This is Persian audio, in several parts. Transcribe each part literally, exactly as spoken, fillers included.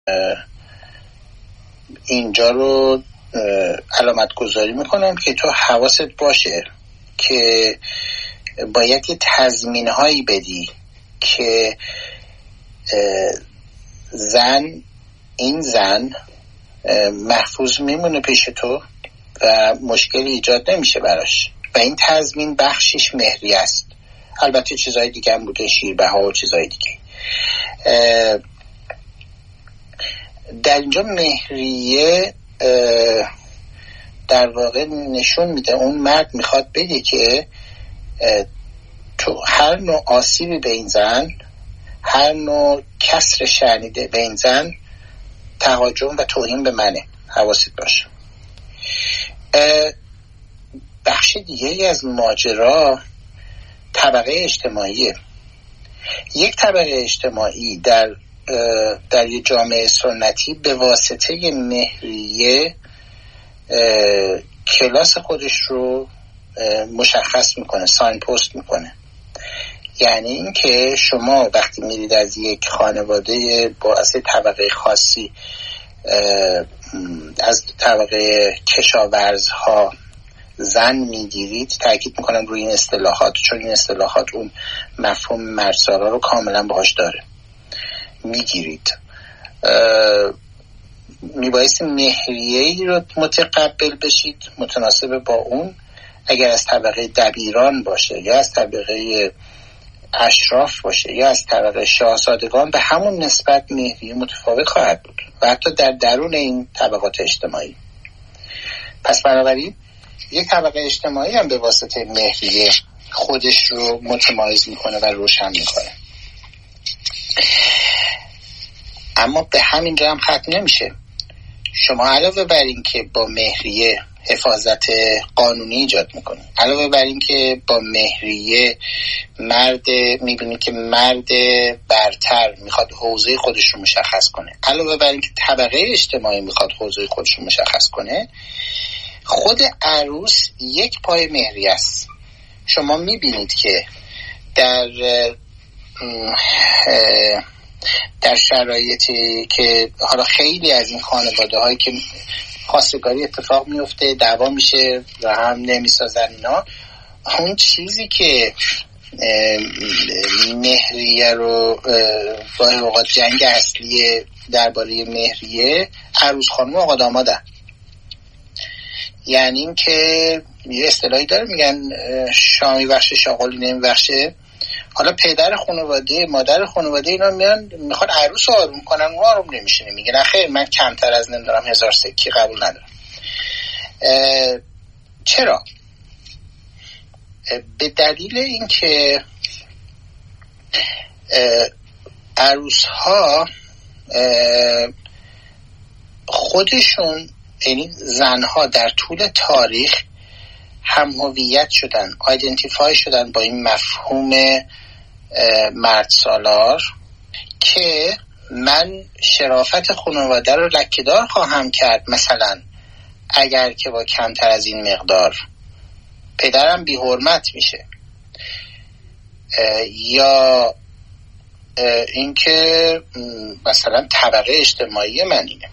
اینجا رو علامت گذاری میکنم که تو حواست باشه که باید یه تضمین هایی بدی که زن این زن محفوظ میمونه پیش تو و مشکلی ایجاد نمیشه براش و این تضمین بخشش مهریه است. البته چیزهای دیگه هم بوده، شیربها و چیزهای دیگه. در اینجا مهریه در واقع نشون میده اون مرد میخواد بگه که تو هر نوع آسیبی به این زن، هر نوع کسر شنیده به این زن تهاجم و توهین به منه، حواست باشه. بخش دیگه از ماجرا طبقه اجتماعیه. یک طبقه اجتماعی در در یه جامعه سنتی به واسطه مهریه کلاس خودش رو مشخص میکنه، ساین پست میکنه. یعنی این که شما وقتی میرید از یک خانواده با از طبقه خاصی از طبقه کشاورزها زن میگیرید، تاکید میکنم روی این اصطلاحات چون این اصطلاحات اون مفهوم مرسارا رو کاملا باهاش داره، میگیرید، میبایستی مهریه‌ای رو متقبل بشید متناسب با اون. اگر از طبقه دبیران باشه یا از طبقه اشراف باشه یا از طبقه شاهزادگان به همون نسبت مهریه متفاوت خواهد بود و حتی در درون این طبقات اجتماعی. پس بنابراین یک طبقه اجتماعی هم به واسطه مهریه خودش رو متمایز میکنه و روشن میکنه. اما به همین جا هم ختم نمیشه. شما علاوه بر این که با مهریه حفاظت قانونی ایجاد میکنه، علاوه بر این که با مهریه مرد میبینی که مرد برتر میخواد حوزه خودش رو مشخص کنه، علاوه بر این که طبقه اجتماعی میخواد حوزه خودش رو مشخص کنه، خود عروس یک پای مهریه است. شما میبینید که در در شرایطی که حالا خیلی از این خانواده هایی که خواستگاری اتفاق میفته، دعوا میشه و هم نمیسازن اینا، اون چیزی که مهریه رو گاهی اوقات جنگ اصلی درباره مهریه عروس خانم و آقا دامادن. یعنی این که یه اصطلاحی داره میگن شامی بخش شاغلی نمی بخشه. حالا پدر خانواده، مادر خانواده اینا میان میخوان عروس رو آروم کنن، اون آروم نمیشه، میگه نه خیر من کمتر از نمیدارم هزار سکی قبول ندارم. چرا؟ به دلیل اینکه عروس ها خودشون، یعنی زنها در طول تاریخ هم هویت شدن، آیدنتیفای شدن با این مفهوم مرد سالار که من شرافت خانواده رو لکه‌دار خواهم کرد، مثلا اگر که با کمتر از این مقدار پدرم بی حرمت میشه، یا اینکه مثلا طبقه اجتماعی من اینه.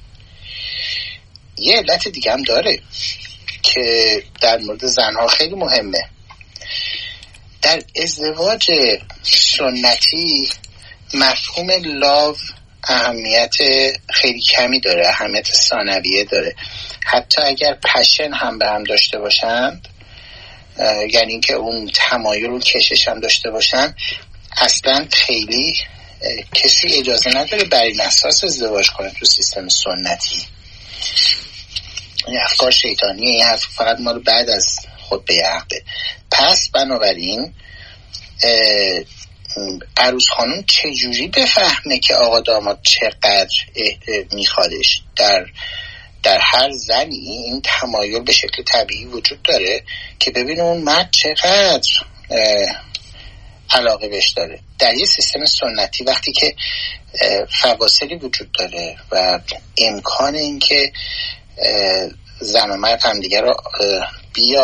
یه علت دیگه هم داره که در مورد زنها خیلی مهمه. در ازدواج سنتی مفهوم لاو اهمیت خیلی کمی داره، اهمیت ثانویه داره. حتی اگر پشن هم به هم داشته باشند، یعنی اینکه اون تمایل و کشش هم داشته باشن، اصلا خیلی کسی اجازه نداره بر این اساس ازدواج کنه تو سیستم سنتی. این افکار شیطانیه، این حرف فقط ما رو بعد از خطبه عقده. پس بنابراین عروس خانم چجوری بفهمه که آقا داماد چقدر میخوادش؟ در در هر زنی این تمایل به شکل طبیعی وجود داره که ببینه اون مرد چقدر علاقه بهش داره. در یه سیستم سنتی وقتی که فواصلی وجود داره و امکان این که زن و مرد هم دیگر رو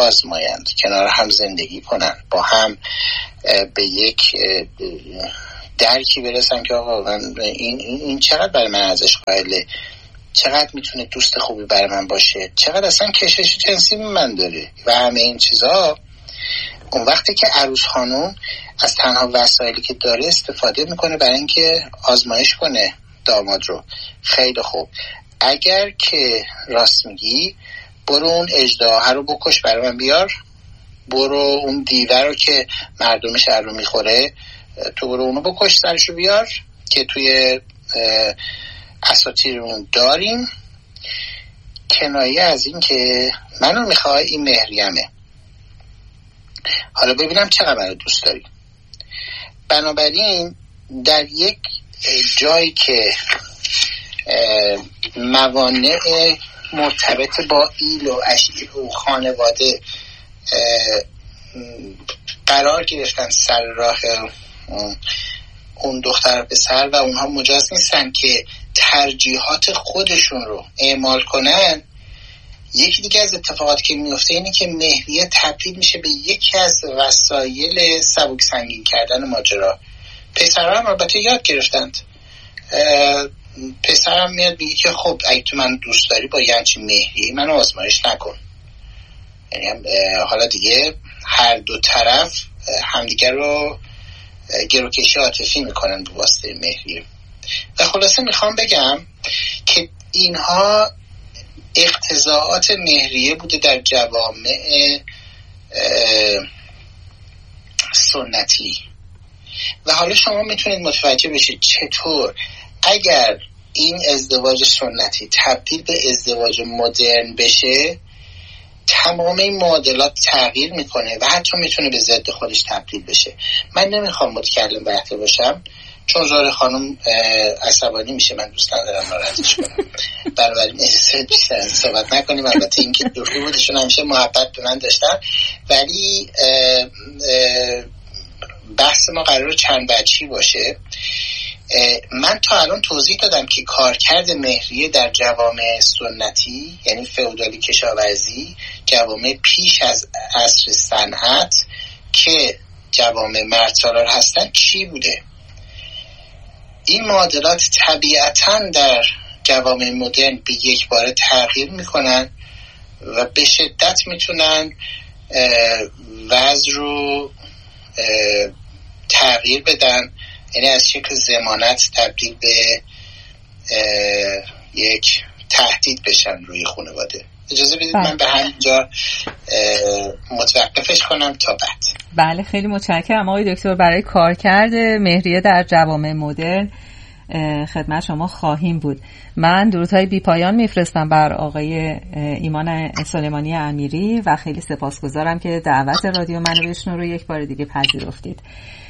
بیازمایند، کنار هم زندگی کنن، با هم به یک درکی برسم که آقا من این, این چقدر برای من ارزش قائله، چقدر میتونه دوست خوبی برای من باشه، چقدر اصلا کشش جنسی من داره و همه این چیزا. اون وقتی که عروس خانوم از تنها وسایلی که داره استفاده میکنه برای اینکه آزمایش کنه داماد رو. خیلی خوب، اگر که راست میگی برو اون اژدها رو بکش برای من بیار، برو اون دیوه رو که مردم شهر رو میخوره تو برو اونو بکش سرشو بیار که توی اساطیرمون داریم. کنایه از این که منو میخوای این مهریمه، حالا ببینم چقدر منو دوست داری. بنابراین در یک جایی که موانع مرتبط با ایل و عشیر و خانواده قرار گرفتن سر راه اون دختر پسر و اونها مجاز نیستن که ترجیحات خودشون رو اعمال کنن، یکی دیگه از اتفاقاتی که میفته اینه که مهریه تبدیل میشه به یکی از وسایل سبک سنگین کردن ماجرا. پسرها هم البته یاد گرفتند. پسرم میاد بگه که خب اگه تو من دوست داری با یه همچین مهریه منو آزمایش نکن. یعنی حالا دیگه هر دو طرف همدیگر رو گروکشی عاطفی میکنن به واسطه مهریه. و خلاصه میخوام بگم که اینها اقتضاعات مهریه بوده در جوامع سنتی. و حالا شما میتونید متوجه بشید چطور اگر این ازدواج سنتی تبدیل به ازدواج مدرن بشه تمام این معادلات تغییر میکنه و حتی میتونه به ضد خودش تبدیل بشه. من نمیخوام متکلم بحث باشم چون زهره خانم عصبانی میشه، من دوست ندارم ناراحتش کنم. بنابراین بیشتر صحبت نکنیم. البته این که دوخی بودشون همیشه محبت به من داشتن، ولی اه اه بحث ما قرار چند بچی باشه. من تا الان توضیح دادم که کارکرد مهریه در جوامع سنتی یعنی فئودالی کشاورزی، جوامع پیش از عصر صنعت که جوامع مردسالار هستن چی بوده. این معادلات طبیعتاً در جوامع مدرن به یک باره تغییر میکنن و به شدت میتونن وضع رو تغییر بدن، یعنی از شکل ضمانت تبدیل به یک تهدید بشن روی خانواده. اجازه بدید بله. من به همینجا متوقفش کنم تا بعد. بله خیلی متشکرم آقای دکتر. برای کارکرد مهریه در جوامع مدرن خدمت شما خواهیم بود. من درودهای بی پایان میفرستم بر آقای ایمان سلیمانی امیری و خیلی سپاسگزارم که دعوت رادیو منو بشنو رو یک بار دیگه پذیرفتید.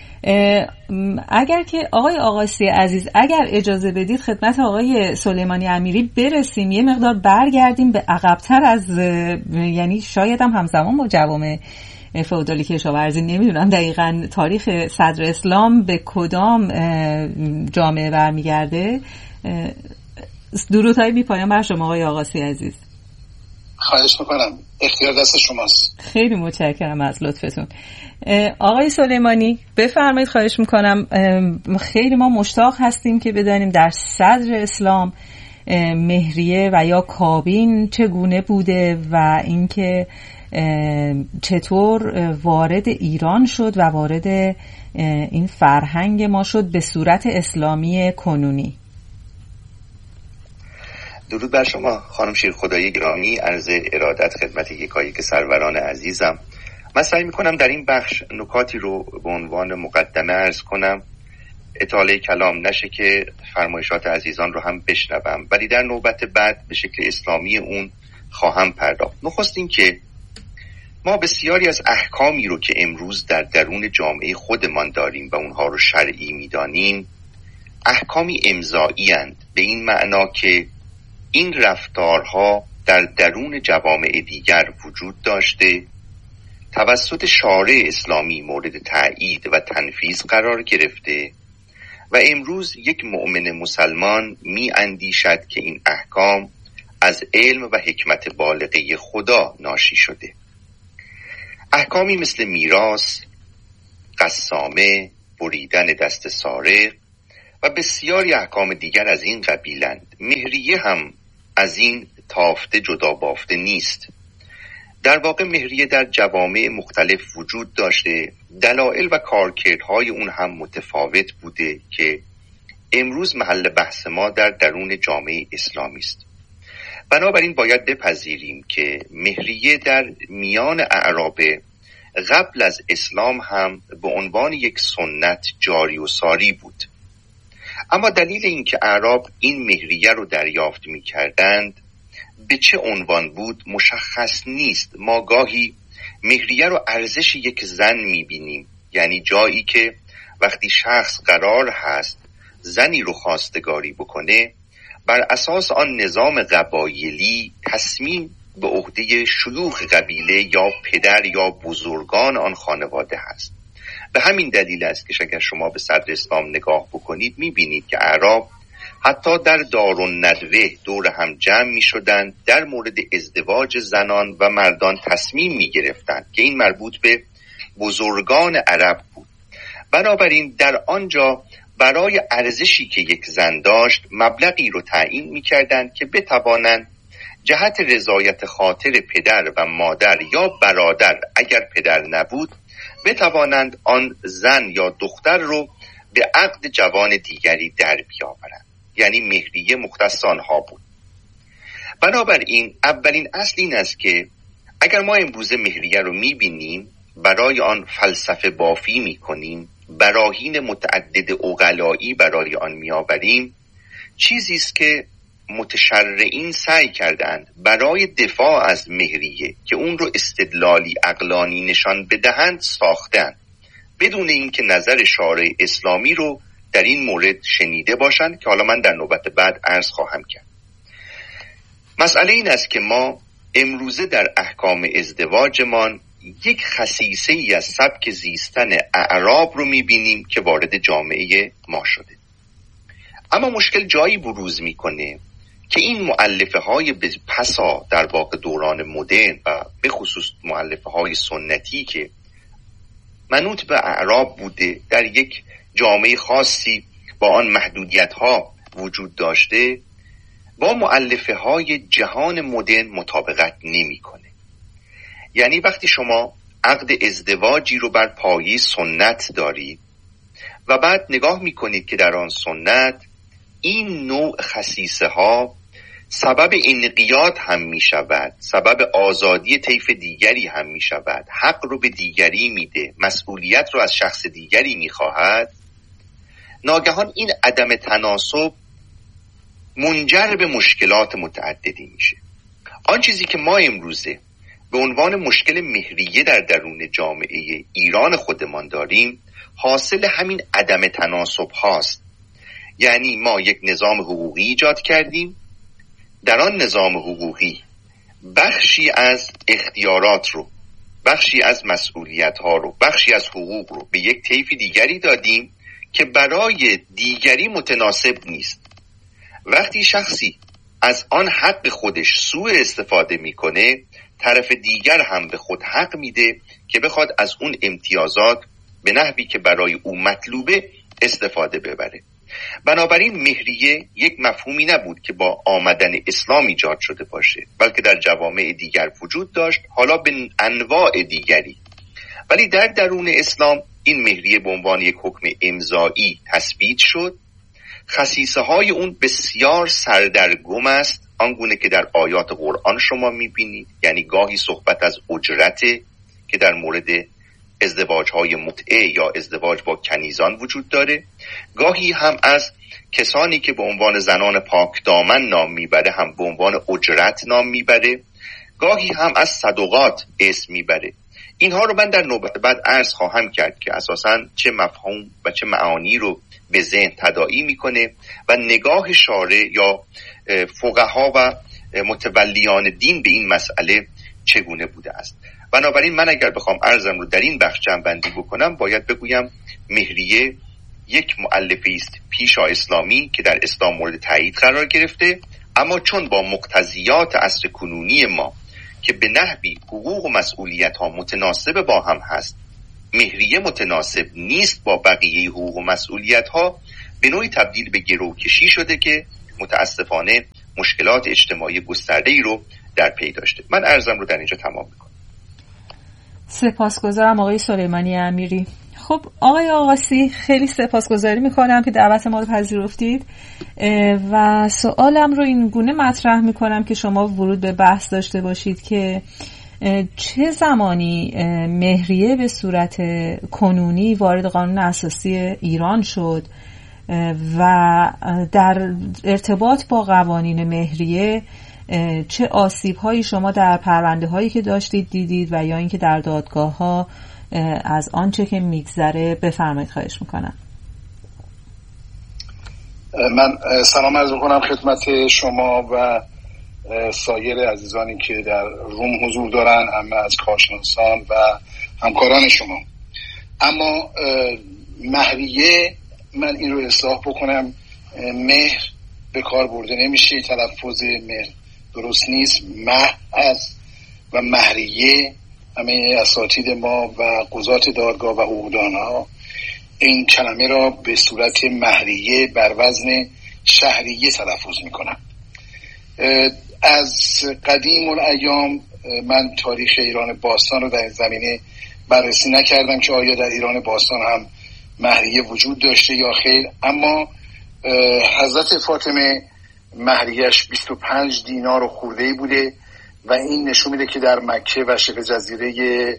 اگر که آقای آقاسی عزیز اگر اجازه بدید خدمت آقای سلیمانی امیری برسیم، یه مقدار برگردیم به عقب‌تر از، یعنی شاید هم همزمان با جوامع فئودالی کشاورزی، نمیدونم دقیقاً تاریخ صدر اسلام به کدام جامعه برمیگرده. درودهای بی پایان بر شما آقای آقاسی عزیز. خواهش میکنم، اختیار دست شماست. خیلی متشکرم از لطفتون. آقای سلیمانی بفرمایید، خواهش میکنم. خیلی ما مشتاق هستیم که بدانیم در صدر اسلام مهریه و یا کابین چگونه بوده و اینکه چطور وارد ایران شد و وارد این فرهنگ ما شد به صورت اسلامی کنونی. درود بر شما خانم شیرخدایی گرامی، عرض ارادت خدمت یکایک سروران عزیزم. من سعی میکنم در این بخش نکاتی رو به عنوان مقدمه عرض کنم، اطاله کلام نشه که فرمایشات عزیزان رو هم بشنوم، ولی در نوبت بعد به شکل اسلامی اون خواهم پرداخت. نخست این که ما بسیاری از احکامی رو که امروز در درون جامعه خودمان داریم و اونها رو شرعی میدانیم احکامی امضایی اند، به این معنا که این رفتارها در درون جوامع دیگر وجود داشته، توسط شارع اسلامی مورد تأیید و تنفیذ قرار گرفته و امروز یک مؤمن مسلمان می اندیشد که این احکام از علم و حکمت بالغه خدا ناشی شده. احکامی مثل میراث، قسامه، بریدن دست سارق و بسیاری احکام دیگر از این قبیلند. مهریه هم از این تافته جدا بافته نیست. در واقع مهریه در جوامع مختلف وجود داشته، دلایل و کارکردهای اون هم متفاوت بوده که امروز محل بحث ما در درون جامعه اسلامی است. بنابراین باید بپذیریم که مهریه در میان اعراب قبل از اسلام هم به عنوان یک سنت جاری و ساری بود. اما دلیل اینکه اعراب این مهریه رو دریافت می کردند به چه عنوان بود مشخص نیست. ما گاهی مهریه رو ارزش یک زن می بینیم، یعنی جایی که وقتی شخص قرار هست زنی رو خواستگاری بکنه، بر اساس آن نظام قبایلی تصمیم به عهده شیوخ قبیله یا پدر یا بزرگان آن خانواده هست. به همین دلیل است که اگر شما به صدر اسلام نگاه بکنید میبینید که اعراب حتی در دارالندوه دور هم جمع میشدند، در مورد ازدواج زنان و مردان تصمیم میگرفتند که این مربوط به بزرگان عرب بود. بنابراین در آنجا برای ارزشی که یک زن داشت مبلغی رو تعیین میکردند که بتوانند جهت رضایت خاطر پدر و مادر یا برادر اگر پدر نبود بتوانند آن زن یا دختر رو به عقد جوان دیگری در بیاورند. یعنی مهریه مختص آنها بود. بنابراین اولین اصل این است که اگر ما امروز مهریه رو میبینیم، برای آن فلسفه بافی میکنیم، براهین متعدد عقلایی برای آن میآوریم، چیزی است که متشرعین سعی کردند برای دفاع از مهریه که اون رو استدلالی عقلانی نشان بدهند ساختند، بدون اینکه نظر شارع اسلامی رو در این مورد شنیده باشند که حالا من در نوبت بعد عرض خواهم کرد. مسئله این است که ما امروزه در احکام ازدواجمان یک خصیصه ای از سبک زیستن اعراب رو میبینیم که وارد جامعه ما شده. اما مشکل جایی بروز میکنه که این مؤلفه های پسا در واقع دوران مدرن و به خصوص مؤلفه های سنتی که منوط به اعراب بوده، در یک جامعه خاصی با آن محدودیت ها وجود داشته، با مؤلفه های جهان مدرن مطابقت نمی کنه. یعنی وقتی شما عقد ازدواجی رو بر پایه سنت دارید و بعد نگاه می کنید که در آن سنت این نوع خصیصه ها سبب انقیاد هم می شود، سبب آزادی طیف دیگری هم می شود، حق رو به دیگری میده، مسئولیت رو از شخص دیگری می خواهد، ناگهان این عدم تناسب منجر به مشکلات متعددی میشه. آن چیزی که ما امروزه به عنوان مشکل مهریه در درون جامعه ایران خودمان داریم حاصل همین عدم تناسب هاست. یعنی ما یک نظام حقوقی ایجاد کردیم، در آن نظام حقوقی بخشی از اختیارات رو، بخشی از مسئولیت ها رو، بخشی از حقوق رو به یک طیف دیگری دادیم که برای دیگری متناسب نیست. وقتی شخصی از آن حق خودش سوء استفاده میکنه، طرف دیگر هم به خود حق میده که بخواد از اون امتیازات به نحوی که برای او مطلوبه استفاده ببره. بنابراین مهریه یک مفهومی نبود که با آمدن اسلام ایجاد شده باشه، بلکه در جوامع دیگر وجود داشت، حالا به انواع دیگری. ولی در درون اسلام این مهریه به عنوان یک حکم امضایی تثبیت شد. خصیصه های اون بسیار سردرگم است، آنگونه که در آیات قرآن شما میبینید. یعنی گاهی صحبت از اجرت که در مورد ازدواج های متعه یا ازدواج با کنیزان وجود داره، گاهی هم از کسانی که به عنوان زنان پاک دامن نام میبره هم به عنوان اجرت نام میبره، گاهی هم از صدقات اسم میبره. اینها رو من در نوبت بعد عرض خواهم کرد که اساساً چه مفهوم و چه معانی رو به ذهن تداعی میکنه و نگاه شارع یا فقها و متولیان دین به این مسئله چگونه بوده است. بنابراین من اگر بخوام عرضم رو در این بخش جمع‌بندی بکنم، باید بگویم مهریه یک مؤلفه است پیشا اسلامی که در اسلام مورد تایید قرار گرفته، اما چون با مقتضیات عصر کنونی ما که به نحوی حقوق و مسئولیت ها متناسب با هم هست مهریه متناسب نیست با بقیه حقوق و مسئولیت ها، به نوعی تبدیل به گروکشی شده که متاسفانه مشکلات اجتماعی گسترده‌ای رو در پی داشته. من عرضم رو در اینجا تمام میکنم. سپاسگزارم آقای سلیمانی امیری. خب آقای آقاسی، خیلی سپاسگزاری میکنم که دعوت ما رو پذیرفتید و سوالم رو این گونه مطرح میکنم که شما ورود به بحث داشته باشید که چه زمانی مهریه به صورت کنونی وارد قانون اساسی ایران شد و در ارتباط با قوانین مهریه چه آسیب هایی شما در پرونده هایی که داشتید دیدید و یا اینکه در دادگاه ها از آنچه که میگذره؟ بفرمایید، خواهش میکنم. من سلام عرض میکنم خدمت شما و سایر عزیزانی که در روم حضور دارن، همه از کارشناسان و همکاران شما. اما مهریه، من این رو اصلاح بکنم، مهر به کار برده نمیشه، تلفظ مهر درست نیست، مهر است و مهریه. همه اساتید ما و قضات دادگاه و حقوقدانها این کلمه را به صورت مهریه بر وزن شهریه تلفظ میکنن. از قدیم الایام من تاریخ ایران باستان رو در این زمینه بررسی نکردم که آیا در ایران باستان هم مهریه وجود داشته یا خیر، اما حضرت فاطمه مهریه‌اش بیست و پنج دینار و خورده‌ای بوده و این نشون میده که در مکه و شبه جزیره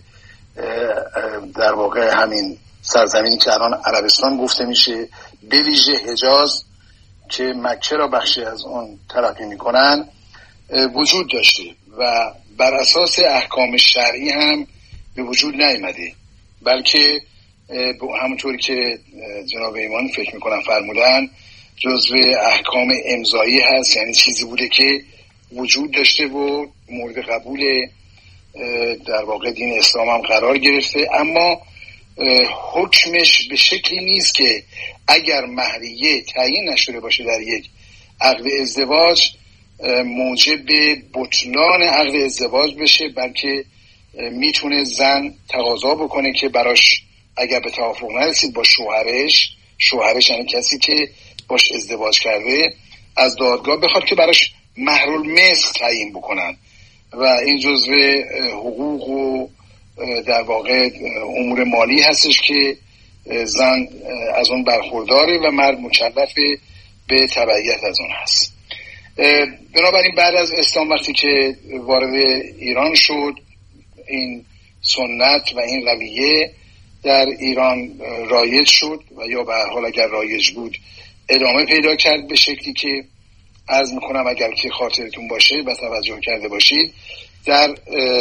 در واقع همین سرزمینی که الان عربستان گفته میشه، به ویژه حجاز که مکه را بخشی از اون تلقی میکنن، وجود داشته و بر اساس احکام شرعی هم به وجود نیامده، بلکه همونطوری که جناب ایمان فکر میکنم فرمودن جزو احکام امضایی هست، یعنی چیزی بوده که وجود داشته و مورد قبول در واقع دین اسلام هم قرار گرفته، اما حکمش به شکلی نیست که اگر مهریه تعیین نشده باشه در یک عقد ازدواج موجب بطلان عقد ازدواج بشه، بلکه میتونه زن تقاضا بکنه که براش اگر به توافق نرسید با شوهرش، شوهرش یعنی کسی که باش ازدواج کرده، از دادگاه بخواد که براش مهر المثل تعیین بکنن و این جزو حقوق و در واقع امور مالی هستش که زن از اون برخورداره و مرد مکلف به تبعیت از اون هست. بنابراین بعد از اسلام وقتی که وارد ایران شد، این سنت و این رویه در ایران رایج شد و یا به هر حال اگر رایج بود ادامه پیدا کرد، به شکلی که عرض میکنم اگر که خاطرتون باشه و توجه کرده باشید، در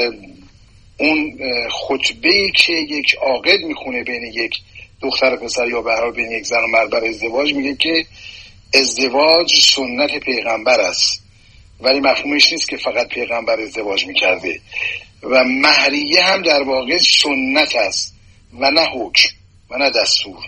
اون خطبه‌ای که یک عاقد میخونه بین یک دختر و پسر یا به هر حال بین یک زن و مرد بر ازدواج، میگه که ازدواج سنت پیغمبر است، ولی مفهومش نیست که فقط پیغمبر ازدواج میکرده و مهریه هم در واقع سنت است و نه حکم و نه دستور.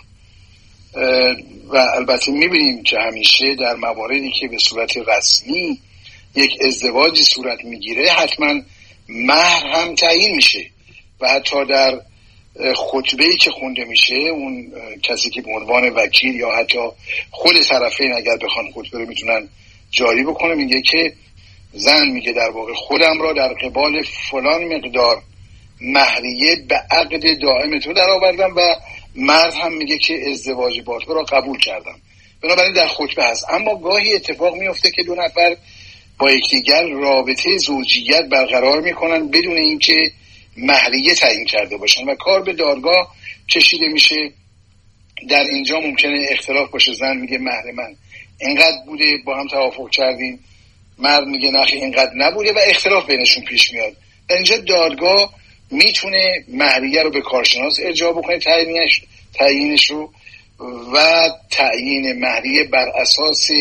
و البته میبینیم که همیشه در مواردی که به صورت رسمی یک ازدواجی صورت میگیره حتما مهر هم تعیین میشه و حتی در خطبه‌ای که خونده میشه اون کسی که به عنوان وکیل یا حتی خود طرفین اگر بخوان خطبه رو میتونن جاری بکنه، میگه که زن میگه در واقع خودم را در قبال فلان مقدار مهریه به عقد دائم تو در آوردم و مرد هم میگه که ازدواج با تو را قبول کردم. بنابراین در خطبه هست. اما گاهی اتفاق میفته که دو نفر با یکدیگر رابطه زوجیت برقرار میکنن بدون اینکه مهریه تعیین کرده باشن و کار به دادگاه کشیده میشه. در اینجا ممکنه اختلاف باشه، زن میگه مهر من اینقدر بوده، با هم توافق کردیم، مرد میگه نه اینقدر نبوده و اختلاف بینشون پیش میاد. در اینجا دادگاه میتونه مهریه رو به کارشناس ارجاع بکنه، تعیینش تعیینش رو و تعیین مهریه بر اساس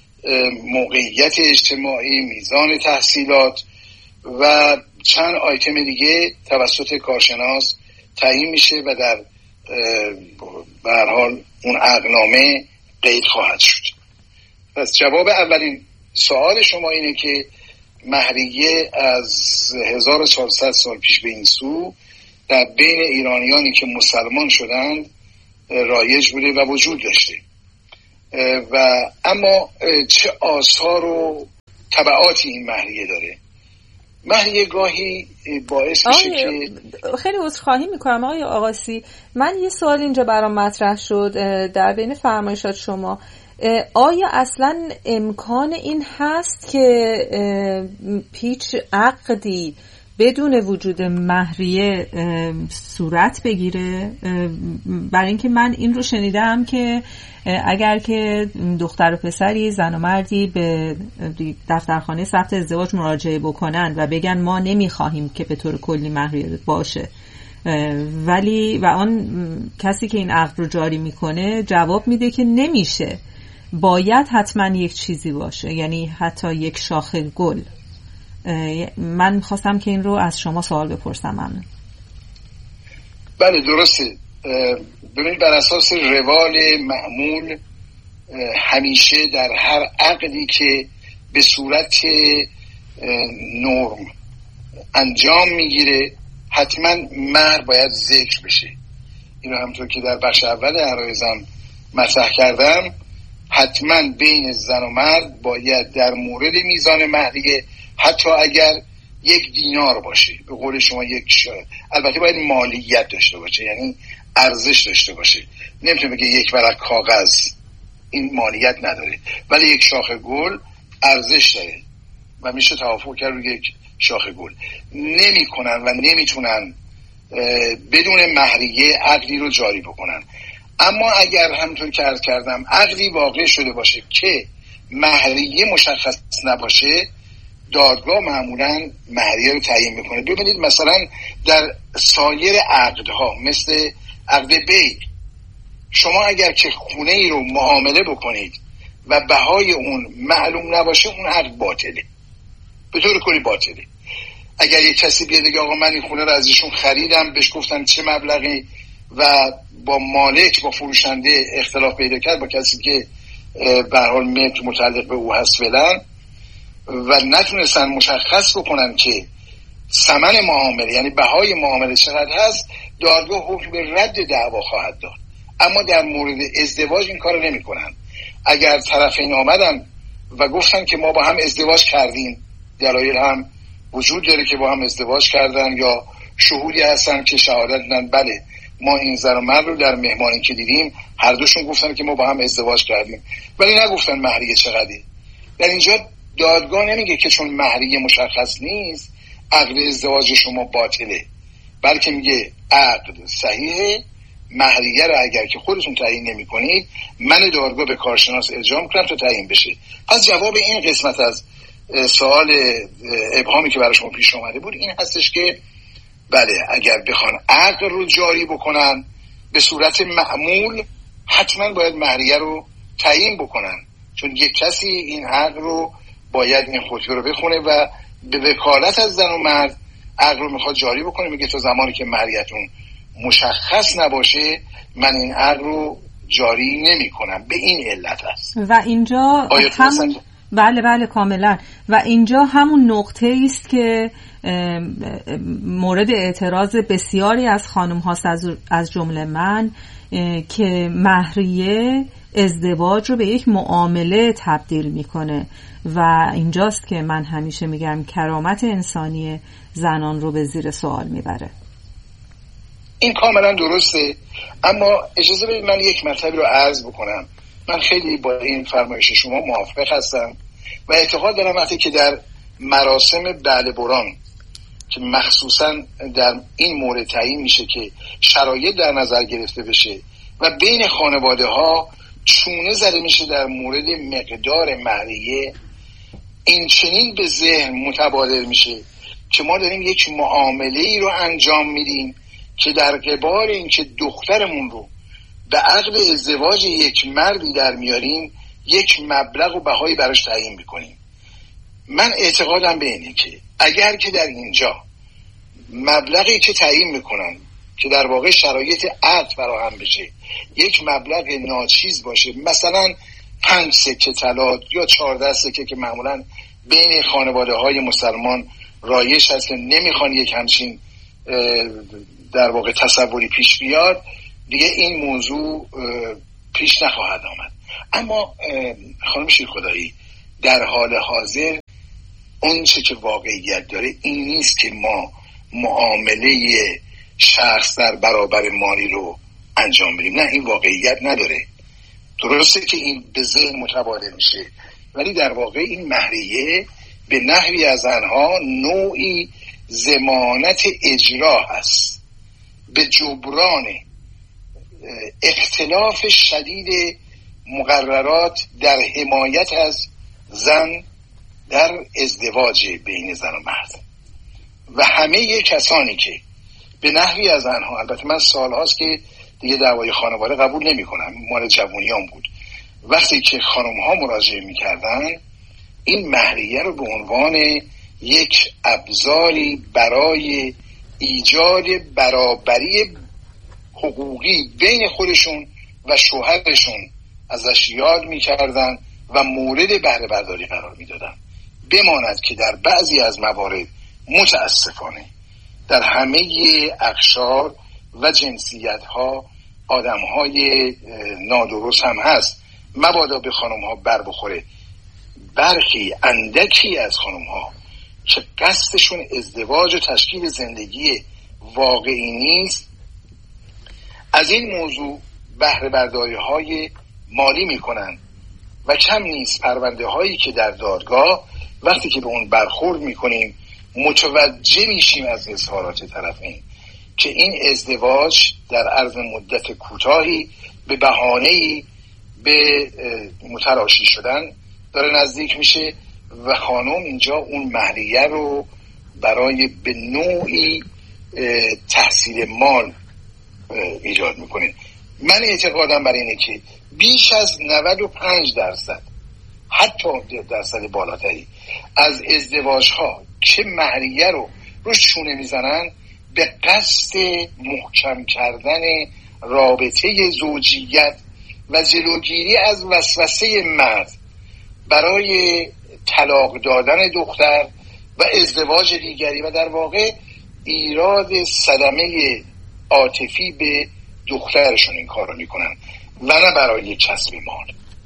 موقعیت اجتماعی، میزان تحصیلات و چند آیتم دیگه توسط کارشناس تعیین میشه و در به هر حال اون عقدنامه قید خواهد شد. پس جواب اولین سوال شما اینه که مهریه از هزار و چهارصد سال پیش به این سو در بین ایرانیانی که مسلمان شدند رایج بوده و وجود داشته. و اما چه آثار و تبعاتی این مهریه داره؟ مهریه گاهی باعث میشه که خیلی عذرخواهی میکنم آقای آقاسی، من یه سوال اینجا برام مطرح شد در بین فرمایشات شما. آیا اصلا امکان این هست که هیچ عقدی بدون وجود مهریه صورت بگیره؟ برای اینکه من این رو شنیدم که اگر که دختر و پسری، زن و مردی به دفترخانه ثبت ازدواج مراجعه بکنن و بگن ما نمیخواهیم که به طور کلی مهریه باشه، ولی و آن کسی که این عقد رو جاری میکنه جواب میده که نمیشه، باید حتما یک چیزی باشه، یعنی حتی یک شاخه گل. من میخواستم که این رو از شما سوال بپرسم. ممنون. بله درسته. ببینید بر اساس روال معمول همیشه در هر عقدی که به صورت نرم انجام میگیره حتما مهر باید ذکر بشه. اینو همونطور که در بخش اول عرایزم مطرح کردم، حتما بین زن و مرد باید در مورد میزان مهریه حتی اگر یک دینار باشه، به قول شما یک شاید، البته باید مالیت داشته باشه، یعنی ارزش داشته باشه. نمیتونه بگه یک ورق کاغذ، این مالیت نداره، ولی یک شاخه گل ارزش داره و میشه توافق کرد روی یک شاخه گل. نمیکنن و نمیتونن بدون مهریه عقدی رو جاری بکنن. اما اگر همونطور که عرض کردم عقدی واقع شده باشه که مهریه مشخص نباشه، دادگاه معمولا مهریه رو تعیین میکنه. ببینید مثلا در سایر عقدها مثل عقد بی، شما اگر که خونه ای رو معامله بکنید و بهای اون معلوم نباشه، اون عقد باطله، به طور کلی باطله. اگر یک کسی بیاد بگه آقا من این خونه رو از ایشون خریدم، بهش گفتم چه مبلغی و با مالک با فروشنده اختلاف پیدا کرد، با کسی که به هر حال ملک متعلق به او هست فعلا، و نتونستن مشخص بکنن که ثمن معامله یعنی بهای معامله چقدر هست، دادگاه حکم به رد دعوا خواهد داد. اما در مورد ازدواج این کارو نمیکنن. اگر طرفین آمدن و گفتن که ما با هم ازدواج کردیم، دلایل هم وجود داره که با هم ازدواج کردن، یا شهودی هستن که شهادت دادن بله ما این زن و مرد رو در مهمانی که دیدیم هر دوشون گفتن که ما با هم ازدواج کردیم، ولی نگفتن مهریه چقدره. در اینجا دادگاه نمیگه که چون مهریه مشخص نیست عقد ازدواج شما باطله، بلکه میگه عقد صحیحه، مهریه رو اگر که خودتون تعیین نمی کنید من دادگاه به کارشناس ارجاع میکنم تا تعیین بشه. از جواب این قسمت از سوال ابهامی که برای شما پیش اومده بود این هستش که بله اگر بخوان عقد رو جاری بکنن به صورت معمول حتما باید مهریه رو تعیین بکنن، چون یک کسی این عقد رو باید این خطبه رو بخونه و به وکالت از زن و مرد عقد رو میخواد جاری بکنه. میگه تا زمانی که مهریتون مشخص نباشه من این عقد رو جاری نمی کنم. به این علت است. و اینجا همون بله بله کاملا، و اینجا همون نقطه است که مورد اعتراض بسیاری از خانم هاست از جمله من، که مهریه ازدواج رو به یک معامله تبدیل میکنه و اینجاست که من همیشه میگم کرامت انسانی زنان رو به زیر سوال میبره. این کاملا درسته، اما اجازه بدید من یک مطلبی رو عرض بکنم. من خیلی با این فرمایش شما موافق هستم و اعتقاد دارم وقتی که در مراسم بله بران که مخصوصا در این مورد تعیین میشه که شرایط در نظر گرفته بشه و بین خانواده ها چونه زده میشه در مورد مقدار مهریه، این چنین به ذهن متبادر میشه که ما داریم یک معامله ای رو انجام میدیم که در قبال این که دخترمون رو به عقد ازدواج یک مردی در میاریم یک مبلغ و بهایی براش تعیین میکنیم. من اعتقادم به اینه که اگر که در اینجا مبلغی که تعیین میکنن که در واقع شرایط عقد فراهم بشه یک مبلغ ناچیز باشه، مثلا پنج سکه طلا یا چهارده سکه که معمولا بین خانواده های مسلمان رایج هست که نمیخوان یک همچین در واقع تصوری پیش بیاد دیگه این موضوع پیش نخواهد آمد. اما خانم شیرخدایی در حال حاضر اون چه که واقعیت داره این نیست که ما معامله شخص در برابر مالی رو انجام بدیم. نه، این واقعیت نداره. درسته که این به ذهن متبادر میشه، ولی در واقع این مهریه به نحوی از آنها نوعی ضمانت اجرا هست به جبران اختلاف شدید مقررات در حمایت از زن در ازدواج بین زن و مرد. و همه کسانی که به نحوی از آنها، البته من سالهاست که دیگه دعوای خانواده قبول نمی کنم، مال جوونیام بود، وقتی که خانم ها مراجعه می کردن این مهریه رو به عنوان یک ابزاری برای ایجاد برابری حقوقی بین خودشون و شوهرشون ازش یاد می کردن و مورد بهره برداری قرار می دادن. بماند که در بعضی از موارد متاسفانه در همه اقشار و جنسیت ها آدم های نادرست هم هست. مبادا به خانم ها بر بخوره برخی اندکی از خانم ها که قصدشون ازدواج و تشکیل زندگی واقعی نیست از این موضوع بهره برداری های مالی میکنن و کم نیست پرونده هایی که در دادگاه وقتی که به اون برخورد میکنیم متوجه میشیم از اظهارات طرفین که این ازدواج در عرض مدت کوتاهی به بهانه‌ای به متراشی شدن داره نزدیک میشه و خانم اینجا اون مهریه رو برای به نوعی تحصیل مال ایجاد میکنه. من اعتقادم بر اینه که بیش از نود و پنج درصد حتی درصد بالاتری از ازدواج ها که مهریه رو روش چونه میزنن به قصد محکم کردن رابطه زوجیت و جلوگیری از وسوسه مرد برای طلاق دادن دختر و ازدواج دیگری و در واقع ایراد صدمه عاطفی به دخترشون این کار رو میکنن و نه برای کسب مال.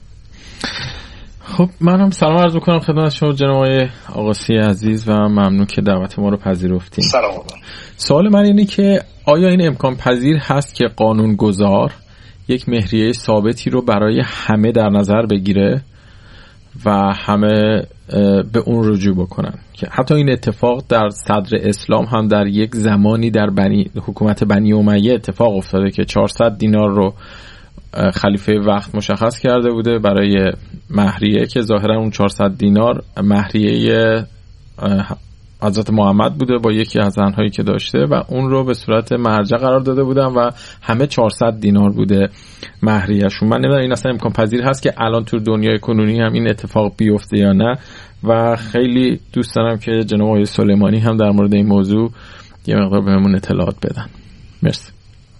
خب منم سلام عرض میکنم خدمت شما جناب آقای آقاسی عزیز و ممنون که دعوت ما رو پذیرفتین. سلام. سوال من اینه که آیا این امکان پذیر هست که قانونگذار یک مهریه ثابتی رو برای همه در نظر بگیره و همه به اون رجوع بکنن؟ که حتی این اتفاق در صدر اسلام هم در یک زمانی در بنی حکومت بنی امیه اتفاق افتاده که چهارصد دینار رو خلیفه وقت مشخص کرده بوده برای مهریه که ظاهرا اون چهارصد دینار مهریه حضرت محمد بوده با یکی از زنهایی که داشته و اون رو به صورت مرجع قرار داده بودن و همه چهارصد دینار بوده مهریه‌شون. من نمیدونم این اصلا امکان پذیر هست که الان تو دنیای کنونی هم این اتفاق بیفته یا نه و خیلی دوست دارم که جناب آقای سلیمانی هم در مورد این موضوع یه مقدار بهمون اطلاعات بدن. مرسی.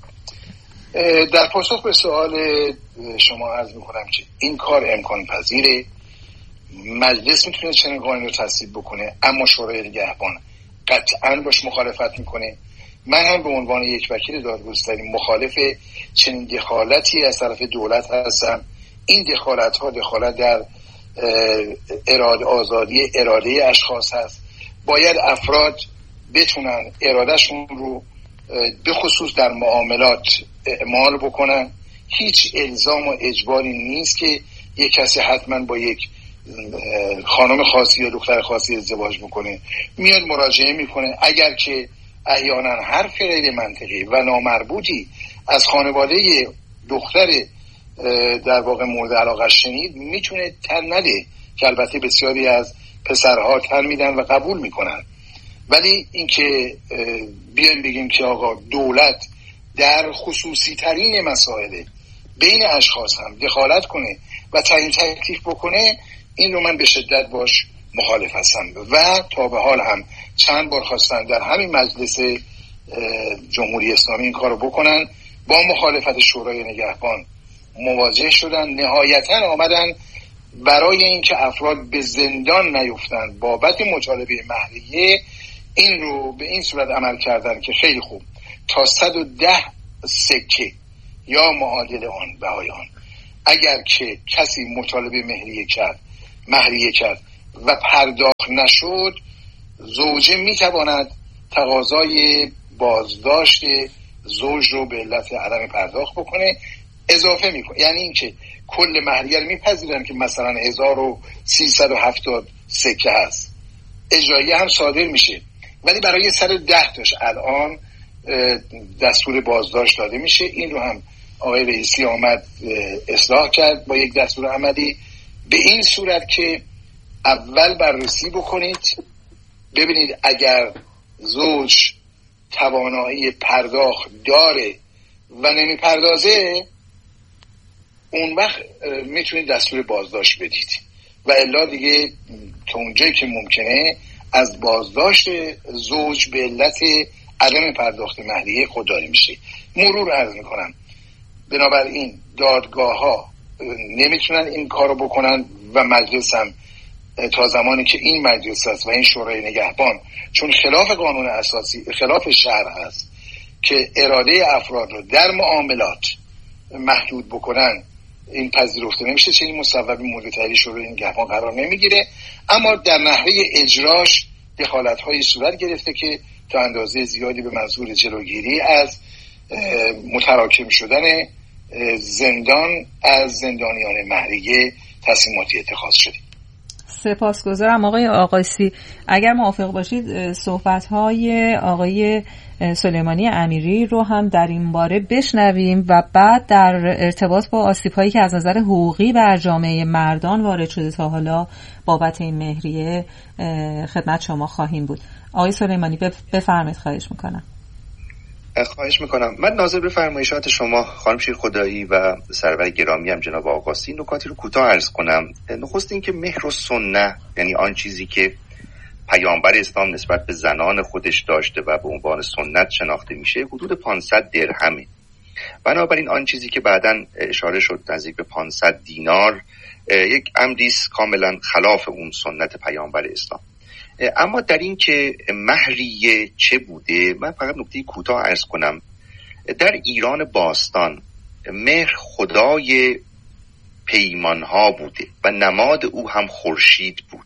در پاسخ به سوال شما عرض میکنم که این کار امکان پذیره. مجلس میتونه چنین قانونی رو تصویب بکنه اما شورای نگهبان قطعاً باش مخالفت میکنه. من هم به عنوان یک وکیل دادگستری مخالف چنین دخالتی از طرف دولت هستم. این دخالت ها دخالت در اراده آزادی اراده اشخاص هست. باید افراد بتونن ارادهشون رو به خصوص در معاملات اعمال بکنن. هیچ الزام و اجباری نیست که یک کسی حتما با یک خانم خاصی یا دختر خاصی ازدواج میکنه. میاد مراجعه میکنه، اگر که احیانا حرف غیر منطقی و نامربوطی از خانواده دختر در واقع مورد علاقه شنید میتونه تن نده که البته بسیاری از پسرها تن میدن و قبول میکنن. ولی اینکه بیان بگیم که آقا دولت در خصوصی ترین مسائل بین اشخاص هم دخالت کنه و تعیین تکلیف بکنه، این رو من به شدت باش مخالف هستم و تا به حال هم چند بار خواستن در همین مجلس جمهوری اسلامی این کار رو بکنن، با مخالفت شورای نگهبان مواجه شدن. نهایتاً آمدن برای اینکه افراد به زندان نیفتن بابت مطالبه مهریه این رو به این صورت عمل کردن که خیلی خوب تا صد و ده سکه یا معادل آن بهای آن. اگر که کسی مطالبه مهریه کرد مهریه کرد و پرداخت نشد، زوجه میتواند تقاضای بازداشت زوج رو به علت عدم پرداخت بکنه، اضافه میکنه. یعنی این که کل مهریه رو میپذیرن که مثلا هزار و سیصد و هفتاد سکه هست، اجرایی هم صادر میشه، ولی برای صد و ده تاش الان دستور بازداشت داده میشه. این رو هم آقای رئیسی آمد اصلاح کرد با یک دستور عملی، به این صورت که اول بررسی بکنید ببینید اگر زوج توانایی پرداخت داره و نمیپردازه، اون وقت میتونید دستور بازداشت بدید و الا دیگه تا اونجایی که ممکنه از بازداشت زوج به علت عدم پرداخت مهریه خودداری میشه. مرور عرض میکنم، بنابراین دادگاه ها نمیتونن این کارو بکنن و مجلس هم تا زمانی که این مجلس هست و این شورای نگهبان، چون خلاف قانون اساسی، خلاف شرع هست که اراده افراد رو در معاملات محدود بکنن، این پذیرفته نمیشه، چنین مصوبی مورد تایید شورای نگهبان قرار نمیگیره. اما در نحوه اجراش دخالت های صورت گرفته که تا اندازه زیادی به منظور جلوگیری از متراکم شدن زندان از زندانیان مهریه تصمیماتی اتخاذ شده. سپاسگزارم آقای آقاسی. اگر موافق باشید صحبت‌های آقای سلیمانی امیری رو هم در این باره بشنویم و بعد در ارتباط با آسیب‌هایی که از نظر حقوقی بر جامعه مردان وارد شده تا حالا بابت این مهریه خدمت شما خواهیم بود. آقای سلیمانی بفرمایید، خواهش میکنم. خواهش میکنم. من ناظر به فرمایشات شما خانم شیرخدایی و سرور گرامی هم جناب آقاسی نکاتی رو کوتاه عرض کنم. نخست این که مهر و سنت، یعنی آن چیزی که پیامبر اسلام نسبت به زنان خودش داشته و به عنوان سنت شناخته میشه، حدود پانصد درهمه. بنابراین آن چیزی که بعداً اشاره شد نزدیک به پانصد دینار یک امری است کاملا خلاف اون سنت پیامبر اسلام. اما در این که مهریه چه بوده، من فقط نکته کوتاه عرض کنم. در ایران باستان مهر خدای پیمانها بوده و نماد او هم خورشید بود.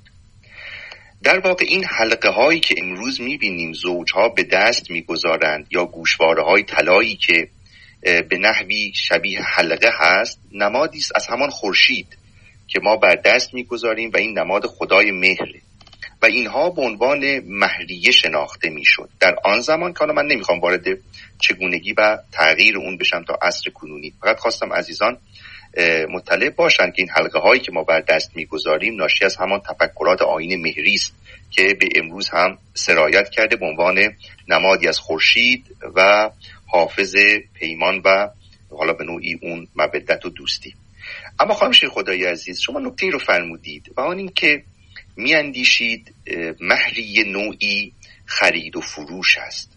در واقع این حلقه هایی که امروز میبینیم زوجها به دست میگذارند یا گوشواره های طلایی که به نحوی شبیه حلقه هست، نمادی است از همان خورشید که ما بر دست میگذاریم و این نماد خدای مهره و اینها به عنوان مهریه شناخته میشد در آن زمان، که من نمیخوام وارد چگونگی و تغییر اون بشم تا عصر کنونی. فقط خواستم عزیزان مطلع باشند که این حلقه هایی که ما بر دست میگذاریم ناشی از همان تفکرات آیین مهری است که به امروز هم سرایت کرده به عنوان نمادی از خورشید و حافظ پیمان و حالا به نوعی اون مودت و دوستی. اما خانم شیرخدایی عزیز، شما نکته‌ای رو فرمودید و آن این که میاندیشید مهریه نوعی خرید و فروش است.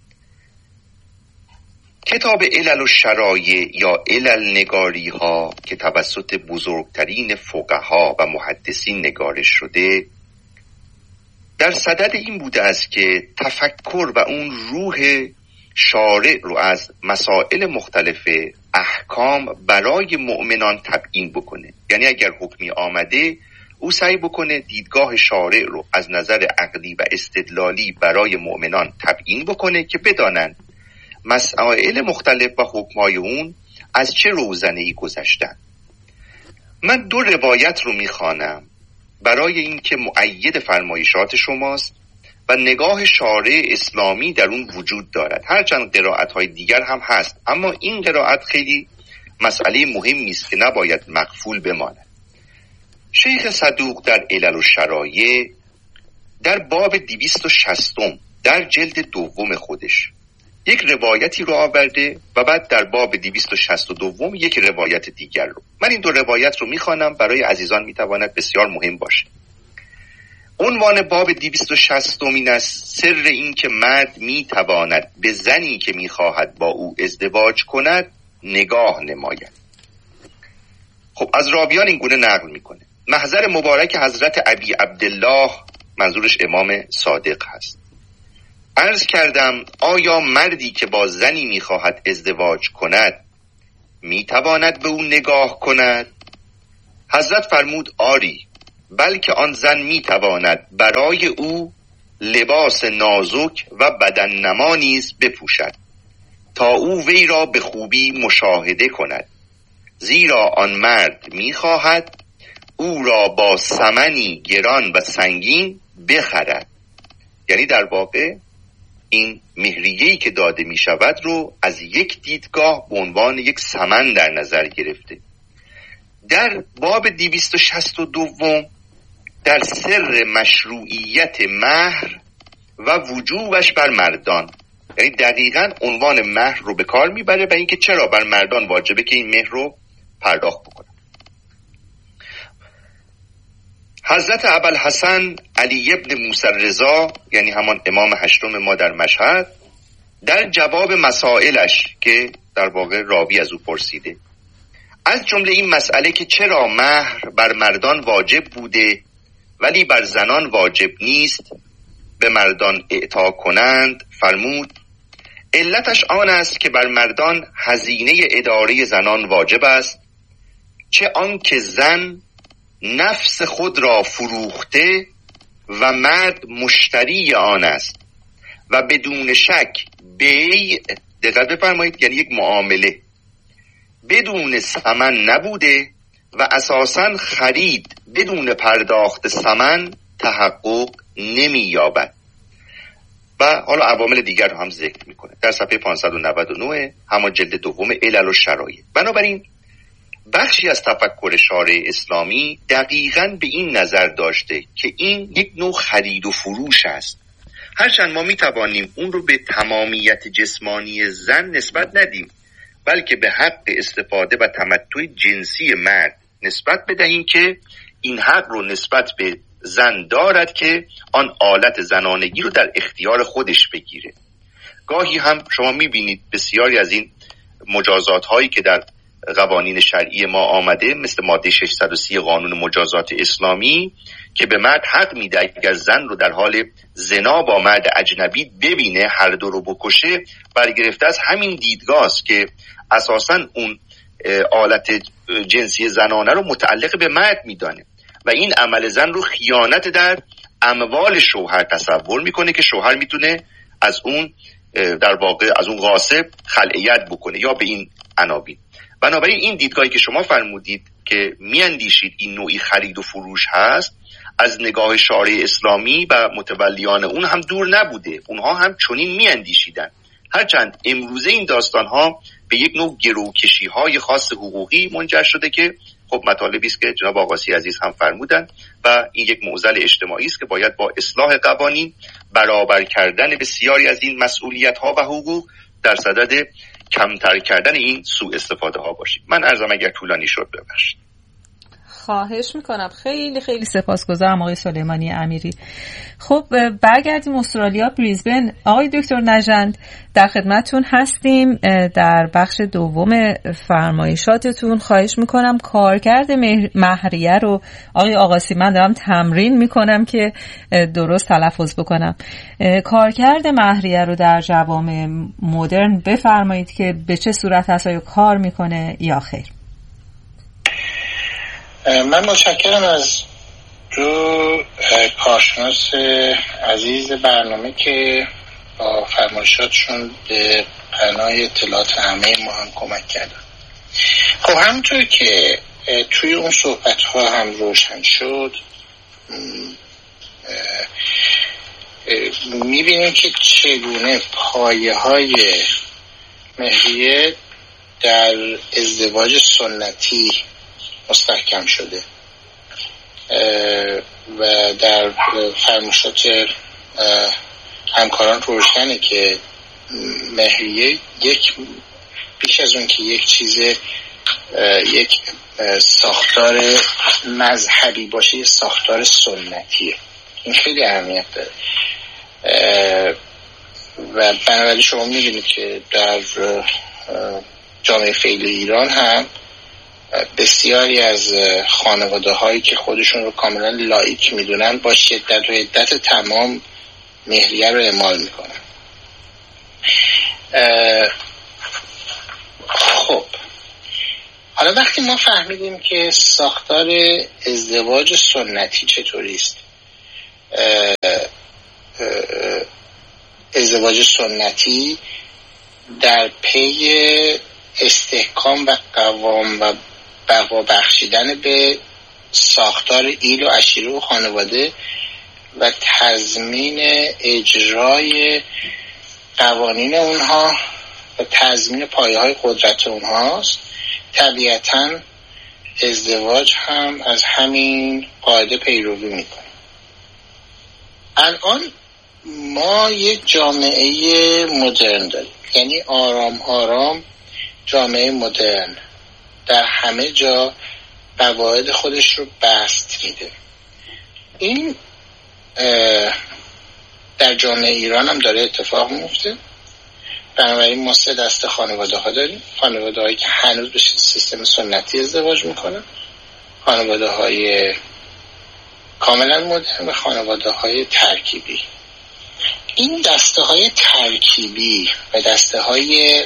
کتاب علل و شرایع یا علل نگاری ها که توسط بزرگترین فقها و محدثین نگارش شده در صدد این بوده است که تفکر و اون روح شارع رو از مسائل مختلف احکام برای مؤمنان تبیین بکنه. یعنی اگر حکمی آمده، او سعی بکنه دیدگاه شارع رو از نظر عقلی و استدلالی برای مؤمنان تبیین بکنه که بدانند مسائل مختلف و حکم‌های اون از چه روزنه‌ای گذشتن. من دو روایت رو میخوانم برای اینکه مؤید فرمایشات شماست و نگاه شارع اسلامی در اون وجود دارد. هرچند قرائت‌های دیگر هم هست، اما این قرائت خیلی مسئله مهمی است که نباید مغفول بماند. شیخ صدوق در علل و شرایع در باب دویست و شصت در جلد دوم خودش یک روایتی رو آورده و بعد در باب دویست و شصت و دو یک روایت دیگر رو. من این دو روایت رو میخوانم، برای عزیزان میتواند بسیار مهم باشه. عنوان باب دویست و شصت این است: سر این که مرد میتواند به زنی که میخواهد با او ازدواج کند نگاه نماید. خب از راویان این گونه نقل میکنه: محضر مبارک حضرت ابی عبدالله، منظورش امام صادق هست، عرض کردم آیا مردی که با زنی میخواهد ازدواج کند میتواند به او نگاه کند؟ حضرت فرمود آری، بلکه آن زن میتواند برای او لباس نازک و بدن نما نیز بپوشد تا او وی را به خوبی مشاهده کند، زیرا آن مرد میخواهد او را با ثمنی گران و سنگین بخرد. یعنی در واقع این مهریه‌ای که داده می شود رو از یک دیدگاه به عنوان یک ثمن در نظر گرفته. در باب دویست و شصت و دو در سر مشروعیت مهر و وجوبش بر مردان، یعنی دقیقاً عنوان مهر رو به کار میبره و اینکه چرا بر مردان واجبه که این مهر رو پرداخت بکنن. حضرت ابوالحسن علی ابن موسی رضا، یعنی همان امام هشتم ما در مشهد، در جواب مسائلش که در واقع راوی از او پرسیده، از جمله این مسئله که چرا مهر بر مردان واجب بوده ولی بر زنان واجب نیست به مردان اعطا کنند، فرمود علتش آن است که بر مردان هزینه اداره زنان واجب است، چه آن که زن نفس خود را فروخته و مرد مشتری آن است و بدون شک بیع، دقت بفرمایید، یعنی یک معامله بدون ثمن نبوده و اساساً خرید بدون پرداخت ثمن تحقق نمی یابد. و حالا عوامل دیگر رو هم ذکر میکنه در صفحه پانصد و نود و نه همان جلد دوم علل و شرایط. بنابراین بخشی از تفکر شارع اسلامی دقیقاً به این نظر داشته که این یک نوع خرید و فروش است، هرچند ما میتوانیم اون رو به تمامیت جسمانی زن نسبت ندیم، بلکه به حق استفاده و تمتع جنسی مرد نسبت بدهیم که این حق رو نسبت به زن دارد که آن آلت زنانگی رو در اختیار خودش بگیره. گاهی هم شما میبینید بسیاری از این مجازات هایی که در قوانین شرعی ما آمده، مثل ماده ششصد و سی قانون مجازات اسلامی، که به مرد حق میده اگر زن رو در حال زنا با مرد اجنبی ببینه هر دو رو بکشه، برگرفته از همین دیدگاه است که اساساً اون آلت جنسی زنانه رو متعلق به مرد میدانه و این عمل زن رو خیانت در اموال شوهر تصور میکنه که شوهر میتونه از اون در واقع از اون غاصب خلعیت بکنه یا به این عناوین. بنابراین این دیدگاهی که شما فرمودید که میاندیشید این نوعی خرید و فروش هست، از نگاه شارع اسلامی و متولیان اون هم دور نبوده، اونها هم چنین میاندیشیدن، هرچند امروزه این داستانها به یک نوع گروکشی های خاص حقوقی منجر شده که خب مطالبی است که جناب آقاسی عزیز هم فرمودن و این یک معضل اجتماعی است که باید با اصلاح قوانین، برابر کردن بسیاری از این مسئولیت ها و حقوق در صدد کمتر کردن این سوء استفاده ها باشیم. من عرضم اگر طولانی شد ببخشید. خواهش میکنم، خیلی خیلی سپاسگزارم آقای سلیمانی امیری. خب برگردیم استرالیا، بریزبن. آقای دکتر نژند در خدمتتون هستیم. در بخش دوم فرمایشاتتون خواهش میکنم کارکرد مهریه رو آقای آقاسی، من دارم تمرین میکنم که درست تلفظ بکنم، کارکرد مهریه رو در جوامع مدرن بفرمایید که به چه صورت هست، آیا کار میکنه یا خیر؟ من متشکرم از دو کارشناس عزیز برنامه که با فرمایشاتشون به پناه اطلاعات همه ما هم کمک کردن. خب همونطور که توی اون صحبت ها هم روشن شد، میبینیم که چگونه پایه های مهریه در ازدواج سنتی مستحکم شده و در فرمایشات همکاران روشنه که مهریه یک بیش از اون که یک چیز یک ساختار مذهبی باشه، یک ساختار سنتیه. این خیلی اهمیت داره و بنابراین شما می‌بینید که در جامعه فعلی ایران هم بسیاری از خانواده هایی که خودشون رو کاملا لایک میدونن با شدت و حدت تمام مهریه رو اعمال میکنن خب حالا وقتی ما فهمیدیم که ساختار ازدواج سنتی چطوری است، ازدواج سنتی در پی استحکام و قوام و بقا بخشیدن به ساختار ایل و عشیره و خانواده و تضمین اجرای قوانین اونها و تضمین پایه های قدرت اونهاست، طبیعتاً ازدواج هم از همین قاعده پیروی میکنه. الان ما یک جامعه مدرن داریم، یعنی آرام آرام جامعه مدرن در همه جا قواعد خودش رو بست میده. این در جامعه ایران هم داره اتفاق میفته. بنابراین ما سه دسته خانواده ها داریم: خانواده هایی که هنوز به سیستم سنتی ازدواج میکنن، خانواده های کاملا مدرن و خانواده های ترکیبی. این دسته های ترکیبی و دسته های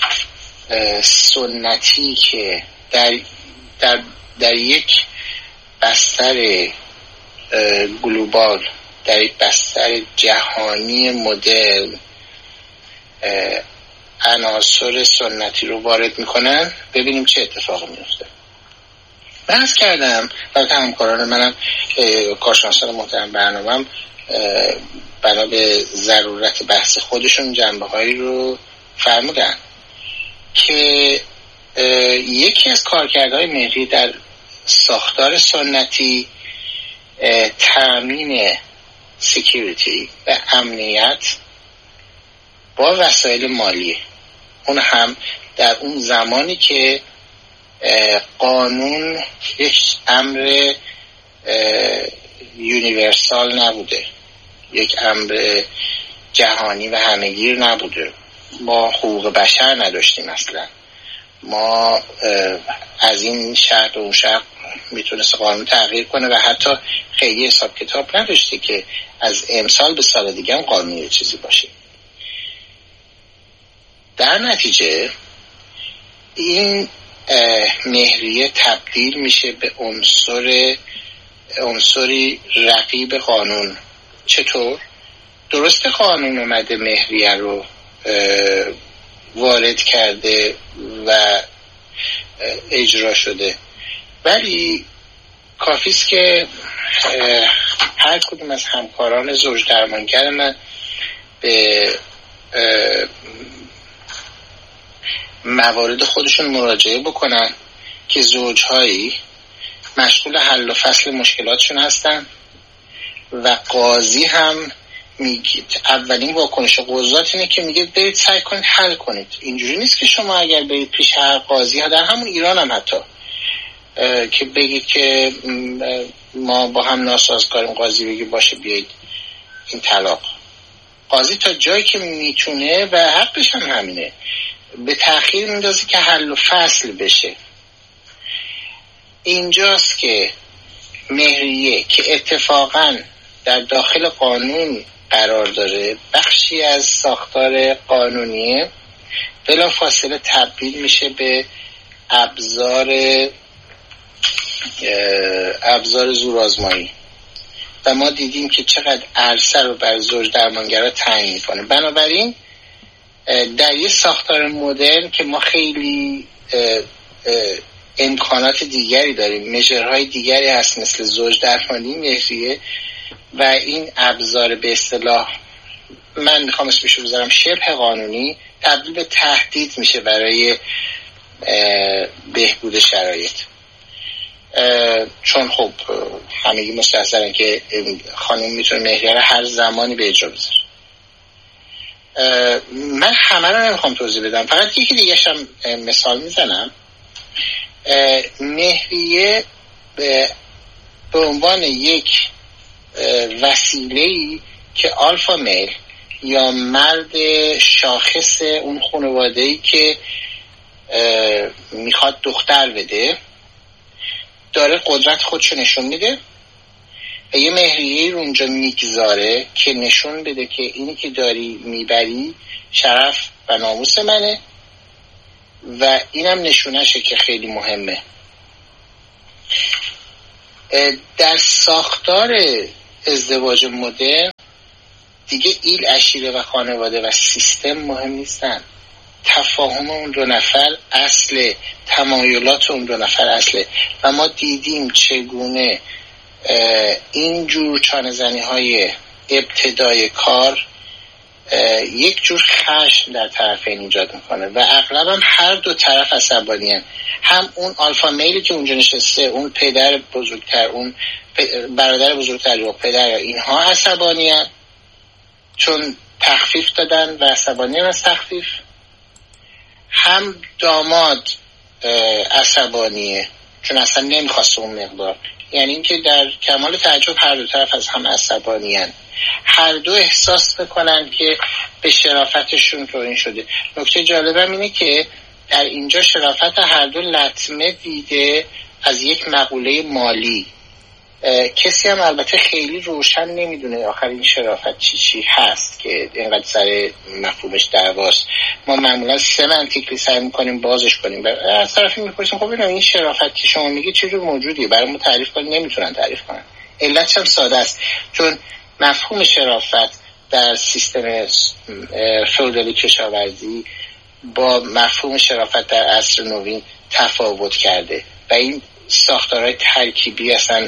سنتی که در, در, در یک بستر گلوبال، در یک بستر جهانی مدرن عناصر سنتی رو وارد میکنن، ببینیم چه اتفاقی میفته. بحث کردم و همکاران منم کارشناسان محترم برنامه‌ام بنا به ضرورت بحث خودشون جنبه هایی رو فرمودن که یکی از کارکردهای مهری در ساختار سنتی تامین سکیوریتی و امنیت با وسایل مالی، اون هم در اون زمانی که قانون یک امر یونیورسال نبوده، یک امر جهانی و همه‌گیر نبوده. ما حقوق بشر نداشتیم اصلا. ما از این شهر به اون شهر میتونست قانون تغییر کنه و حتی خیلی حساب کتاب نداشته که از امسال به سال دیگه هم قانون یه چیزی باشه. در نتیجه این مهریه تبدیل میشه به عنصر عنصری رقیب قانون. چطور؟ درسته قانون اومده مهریه رو وارد کرده و اجرا شده، ولی کافیست که هر کدوم از همکاران زوج درمانگر من به موارد خودشون مراجعه بکنن که زوجهایی مشغول حل و فصل مشکلاتشون هستن و قاضی هم میگید اولین واکنش قضات اینه که میگه برید سعی کنید حل کنید. اینجوری نیست که شما اگر برید پیش هر قاضی ها، در همون ایران هم حتی، که بگید که ما با هم ناسازگاریم، قاضی بگه باشه بیایید این طلاق. قاضی تا جایی که میتونه و حقش هم همینه به تأخیر میندازه که حل و فصل بشه. اینجاست که مهریه که اتفاقاً در داخل قانون قرار داره، بخشی از ساختار قانونیه، بلا فاصله تبدیل میشه به ابزار ابزار زورآزمایی و ما دیدیم که چقدر عرصه رو بر زوج درمانگرا تعیین میکنه. بنابراین در یه ساختار مدرن که ما خیلی امکانات دیگری داریم، مژرهای دیگری هست مثل زوج درمانی، مهریه و این ابزار به اصطلاح من میخوام اسمش رو بذارم شبه قانونی، تبدیل به تهدید میشه برای بهبود شرایط. چون خب همگی مستحضرن که خانم میتونه مهریه رو هر زمانی به اجرا بذاره. من همه رو نمیخوام توضیح بدم، فقط یکی دیگه هم مثال میزنم. مهریه به عنوان یک وسیله‌ای که آلفا میل یا مرد شاخص اون خانواده‌ای که میخواد دختر بده داره قدرت خودشو نشون میده و یه مهریه رو اونجا میگذاره که نشون بده که اینی که داری میبری شرف و ناموس منه و اینم نشونشه که خیلی مهمه. در ساختار ازدواج مدرن دیگه ایل، عشیره و خانواده و سیستم مهم نیستن. تفاهم اون دو نفر اصله، تمایلات اون دو نفر اصله و ما دیدیم چگونه این چانه زنی های ابتدای کار یک جور خشم در طرفین ایجاد میکنه و اغلب هم هر دو طرف عصبانی هن. هم اون آلفا میلی که اونجا نشسته، اون پدر بزرگتر، اون برادر بزرگتر یا پدر، یا اینها عصبانی هن چون تخفیف دادن و عصبانی هم از تخفیف. هم داماد عصبانیه چون اصلا نمیخواست اون مقدار. یعنی اینکه در کمال تعجب هر دو طرف از هم عصبانی هن. هر دو احساس میکنن که به شرافتشون توهین شده. نکته جالبم اینه که در اینجا شرافت هر دو لطمه دیده از یک مقوله مالی. کسی هم البته خیلی روشن نمیدونه آخر این شرافت چی چی هست که اینقدر سر مفهومش دعواست. ما معمولا سمنتیکلی سعی میکنیم بازش کنیم. از طرفی میپرسیم خب ببینم این شرافت که شما میگی چه جور موجودیه، برای ما تعریف کنیم، نمیتونن تعریف کنن. علتش هم ساده است، چون مفهوم شرافت در سیستم فئودالی کشاورزی با مفهوم شرافت در عصر نوین تفاوت کرده و این ساختارهای ترکیبی اصلا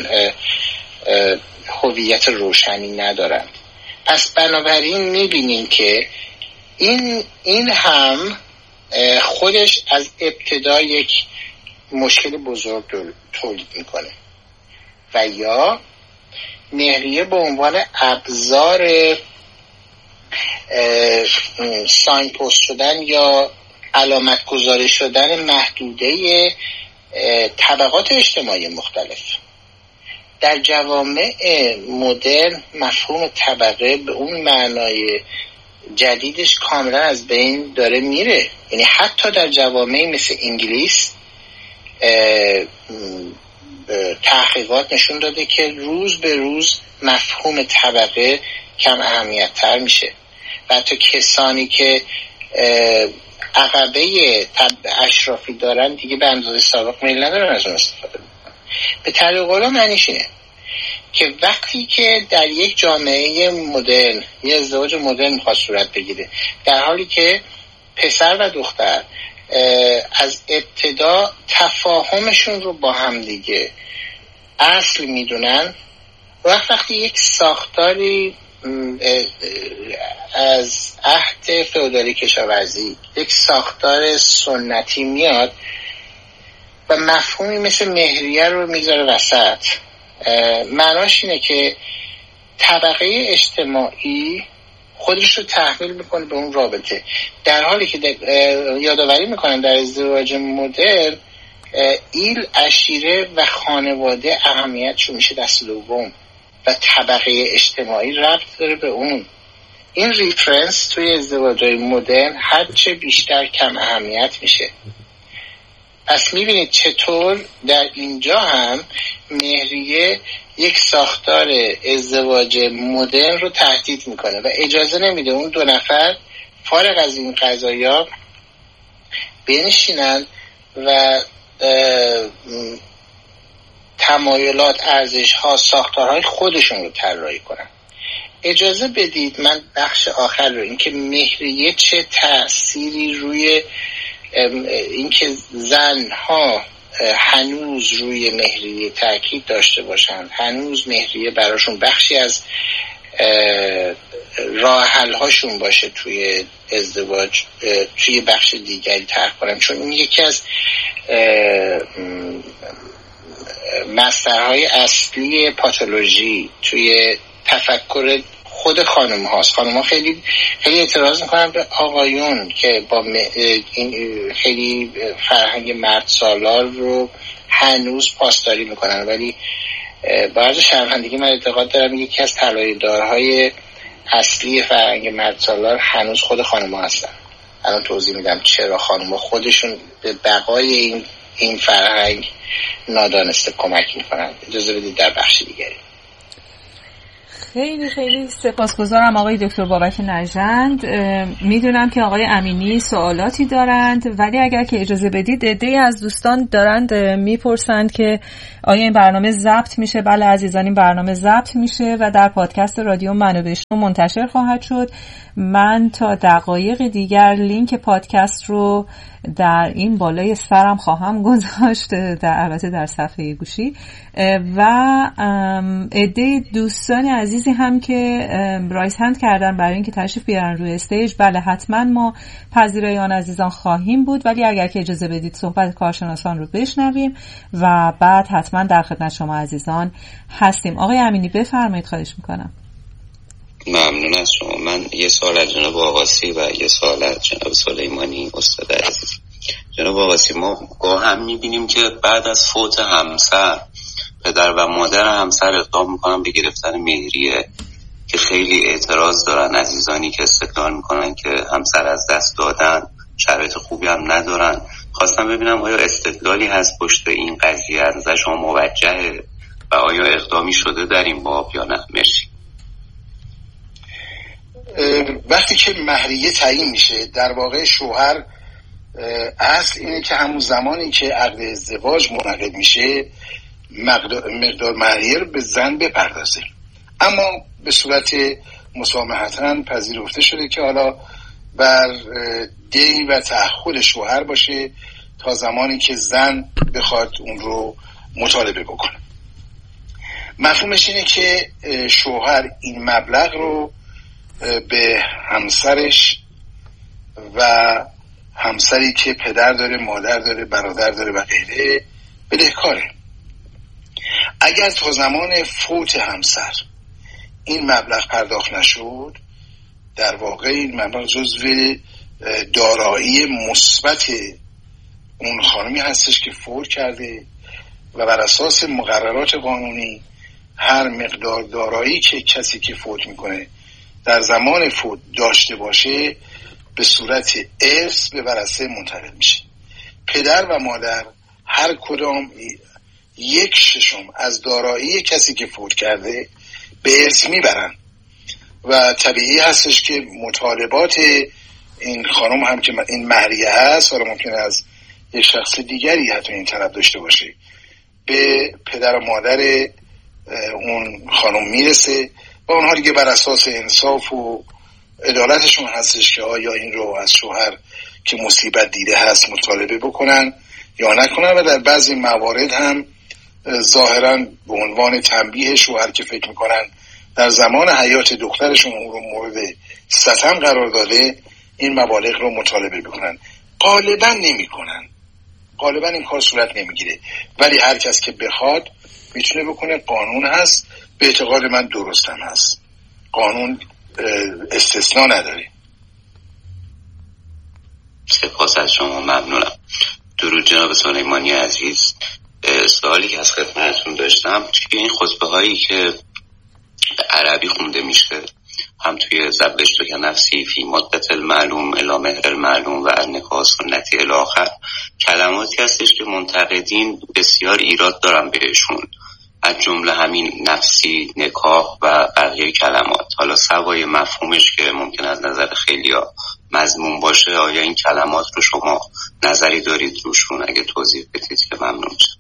هویت روشنی ندارند. پس بنابراین میبینیم که این این هم خودش از ابتدا یک مشکل بزرگ تولید میکنه و یا مهریه به عنوان ابزار ساین پست شدن یا علامت گذاری شدن محدوده طبقات اجتماعی مختلف. در جوامع مدرن مفهوم طبقه به اون معنای جدیدش کاملا از بین داره میره. یعنی حتی در جوامعی مثل انگلیس تحقیقات نشون داده که روز به روز مفهوم طبقه کم اهمیت تر میشه و حتی کسانی که عقبه اشرافی دارن دیگه به اندازه سابق میل ندارن از اون استفاده بکنن. به طریق قولا معنیش اینه که وقتی که در یک جامعه مدرن یه ازدواج مدرن میخواد صورت بگیره، در حالی که پسر و دختر از ابتدا تفاهمشون رو با هم دیگه اصل میدونن، وقت وقتی یک ساختاری از عهد فئودالی کشاورزی، یک ساختار سنتی میاد و مفهومی مثل مهریه رو میذاره وسط، معناش اینه که طبقه اجتماعی خودش رو تحمیل میکنه به اون رابطه، در حالی که یادآوری میکنن در ازدواج مدرن ایل، عشیره و خانواده اهمیتشون میشه دست دوم و طبقه اجتماعی ربط داره به اون. این ریفرنس توی ازدواج‌های مدرن هرچه بیشتر کم اهمیت میشه. پس میبینید چطور در اینجا هم مهریه یک ساختار ازدواج مدرن رو تهدید میکنه و اجازه نمیده اون دو نفر فارغ از این قضایا بنشینن و تمایلات، ارزش‌ها، ساختارهای خودشون رو طراحی کنن. اجازه بدید من بخش آخر رو، اینکه مهریه چه تأثیری روی اینکه زنها هنوز روی مهریه تاکید داشته باشند، هنوز مهریه براشون بخشی از راه حل هاشون باشه توی ازدواج، توی بخش دیگری طرح کنن، چون این یکی از مصدرهای اصلی پاتولوژی توی تفکر خود خانم هاست. خانم ها خیلی خیلی اعتراض میکنن به آقایون که با این خیلی فرهنگ مرد سالار رو هنوز پاسداری میکنن، ولی با عرض شرمندگی من اعتقاد دارم یکی از طلایه‌دارهای اصلی فرهنگ مرد سالار هنوز خود خانم ها هستن. الان توضیح میدم چرا خانم ها خودشون به بقای این این فرهنگ نادانسته کمک میکنن. اجازه بدید در بخش دیگری. خیلی خیلی سپاسگزارم آقای دکتر بابک نژند. میدونم که آقای امینی سوالاتی دارند، ولی اگر که اجازه بدید عده‌ای از دوستان دارند میپرسند که آیا این برنامه ضبط میشه. بله عزیزان، این برنامه ضبط میشه و در پادکست رادیو منو بشنو منتشر خواهد شد. من تا دقایق دیگر لینک پادکست رو در این بالای سرم خواهم گذاشت، در البته در صفحه گوشی. و عده دوستان عزیزی هم که رایز هند کردن برای اینکه تشریف بیارن روی استیج، بله حتما ما پذیرای آن عزیزان خواهیم بود، ولی اگر که اجازه بدید صحبت کارشناسان رو بشنویم و بعد حتما در خدمت شما عزیزان هستیم. آقای امینی بفرمایید، خواهش میکنم. ممنون از شما. من یه سوال از جناب آقاسی و یه سوال از جناب سلیمانی استاد عزیز. جناب آقاسی، ما با هم میبینیم که بعد از فوت همسر پدر و مادر همسر اقدام میکنن به گرفتن مهریه که خیلی اعتراض دارن عزیزانی که استدلال میکنن که همسر از دست دادن، شرایط خوبی هم ندارن. خواستم ببینم آیا استدلالی هست پشت این قضیه، از نظر شما موجهه و آیا اقدامی شده در این باب یا نه؟ مرسی. وقتی که مهریه تعیین میشه، در واقع شوهر اصل اینه که همون زمانی که عقد ازدواج منعقد میشه مقدار مهریه رو به زن بپردازه، اما به صورت مسامحتاً پذیرفته شده که حالا بر دین و تعهد شوهر باشه تا زمانی که زن بخواد اون رو مطالبه بکنه. مفهومش اینه که شوهر این مبلغ رو به همسرش و همسری که پدر داره، مادر داره، برادر داره و غیره بدهکاره. اگر تا زمان فوت همسر این مبلغ پرداخت نشد، در واقع این مبلغ جزو دارایی مثبت اون خانمی هستش که فوت کرده و بر اساس مقررات قانونی هر مقدار دارایی که کسی که فوت میکنه در زمان فوت داشته باشه به صورت ارث به ورثه منتقل میشه. پدر و مادر هر کدام یک ششم از دارایی کسی که فوت کرده به ارث میبرن و طبیعی هستش که مطالبات این خانم هم که این مهریه هست، حالا ممکنه از یک شخص دیگری حتی این طلب داشته باشه، به پدر و مادر اون خانم میرسه و اونها دیگه بر اساس انصاف و عدالتشون هستش که آیا این رو از شوهر که مصیبت دیده هست مطالبه بکنن یا نکنن. و در بعضی موارد هم ظاهرا به عنوان تنبیه شوهر که فکر میکنن در زمان حیات دخترشون اون رو مورد ستم قرار داده، این مبالغ رو مطالبه بکنن. غالبا نمی کنن، غالبا این کار صورت نمیگیره، ولی هر کس که بخواد میتونه بکنه. قانون هست، به اعتقاد من درست هم هست، قانون استثناء نداره. سپاس از شما، ممنونم. درود جناب سلیمانی عزیز. سوالی که از خدمتتون داشتم توی این خطبه هایی که به عربی خونده میشه، هم توی زبدشت که نفسی فی مدت المعلوم الی مهر المعلوم و نکاح سنتی الی آخر، کلماتی هستش که منتقدین بسیار ایراد دارن بهشون، از جمله همین نفسی، نکاح و بقیه کلمات. حالا سوای مفهومش که ممکن از نظر خیلیا مضمون باشه، آیا این کلمات رو شما نظری دارید روشون؟ اگه توضیح بدید که ممنون شد.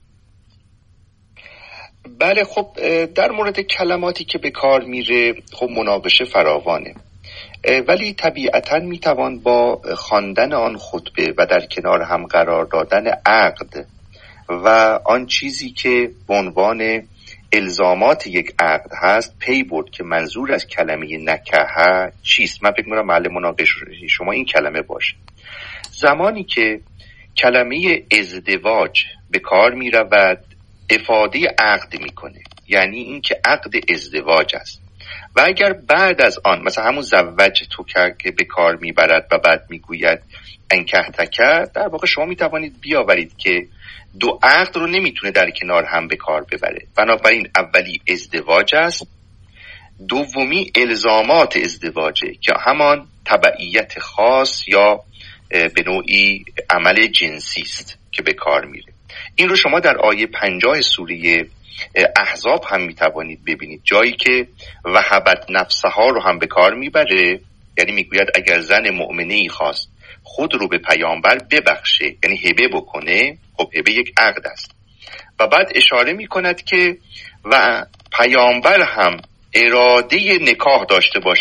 بله، خب در مورد کلماتی که به کار میره خب مناقشه فراوانه، ولی طبیعتاً میتوان با خواندن آن خطبه و در کنار هم قرار دادن عقد و آن چیزی که به عنوان الزامات یک عقد هست پی برد که منظور از کلمه نکاح چیست. من فکر می‌کنم محل مناقشه شما این کلمه باشه. زمانی که کلمه ازدواج به کار میرود افاده عقد میکنه، یعنی این که عقد ازدواج است. و اگر بعد از آن مثلا همون زوج تو که به کار میبرد و بعد میگوید انکحتک، در واقع شما میتوانید بیاورید که دو عقد رو نمیتونه در کنار هم به کار ببره. بنابراین اولی ازدواج است، دومی الزامات ازدواجه که همان تبعیت خاص یا به نوعی عمل جنسی است که به کار میره. این رو شما در آیه پنجاه سوره احزاب هم میتوانید ببینید، جایی که وهبت نفسها رو هم به کار میبره، یعنی میگوید اگر زن مؤمنه‌ای خواست خود رو به پیامبر ببخشه، یعنی هبه بکنه، خب هبه یک عقد است. و بعد اشاره میکند که و پیامبر هم اراده نکاح داشته باشه